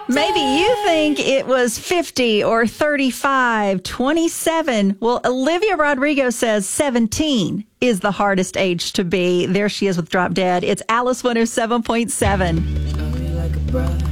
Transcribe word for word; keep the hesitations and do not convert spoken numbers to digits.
Maybe you think it was fifty or thirty-five, twenty-seven. Well, Olivia Rodrigo says seventeen is the hardest age to be. There she is with Drop Dead. It's Alice one oh seven point seven.